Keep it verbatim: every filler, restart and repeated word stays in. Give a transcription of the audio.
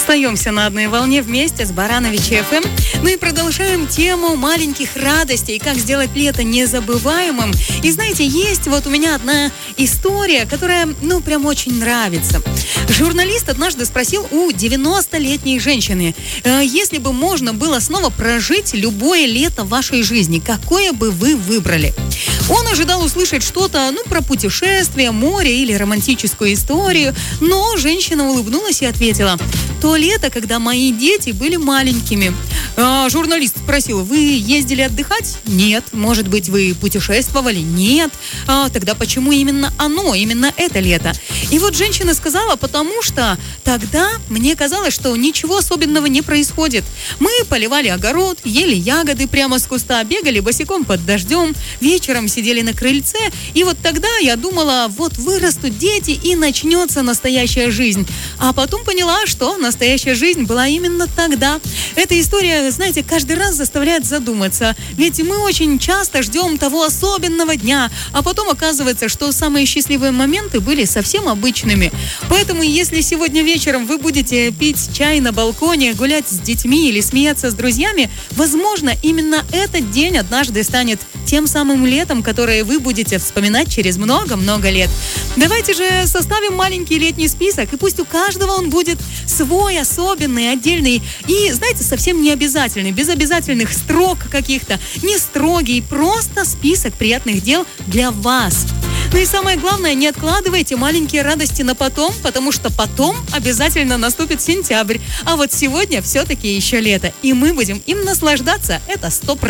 Остаемся на одной волне вместе с Барановичи эф эм. Ну и продолжаем тему маленьких радостей, как сделать лето незабываемым. И знаете, есть вот у меня одна история, которая, ну, прям очень нравится. Журналист однажды спросил у девяностолетней женщины, э, если бы можно было снова прожить любое лето вашей жизни, какое бы вы выбрали? Он ожидал услышать что-то, ну, про путешествие, море или романтическую историю, но женщина улыбнулась и ответила: то лето, когда мои дети были маленькими. А, журналист спросил: вы ездили отдыхать? Нет. Может быть, вы путешествовали? Нет. А, тогда почему именно оно, именно это лето? И вот женщина сказала: потому что тогда мне казалось, что ничего особенного не происходит. Мы поливали огород, ели ягоды прямо с куста, бегали босиком под дождем, вечером сидели на крыльце, и вот тогда я думала, вот вырастут дети и начнется настоящая жизнь. А потом поняла, что настоящая жизнь была именно тогда. Эта история, знаете, каждый раз заставляет задуматься, ведь мы очень часто ждем того особенного дня, а потом оказывается, что самые счастливые моменты были совсем обычными. Поэтому, если сегодня вечером вы будете пить чай на балконе, гулять с детьми или смеяться с друзьями, возможно, именно этот день однажды станет тем самым летом, которое вы будете вспоминать через много-много лет. Давайте же составим маленький летний список, и пусть у каждого он будет свой, особенный, отдельный и, знаете, совсем не обязательный, без обязательных строк каких-то, не строгий, просто список приятных дел для вас. Ну и самое главное, не откладывайте маленькие радости на потом, потому что потом обязательно наступит сентябрь. А вот сегодня все-таки еще лето, и мы будем им наслаждаться, это сто процентов.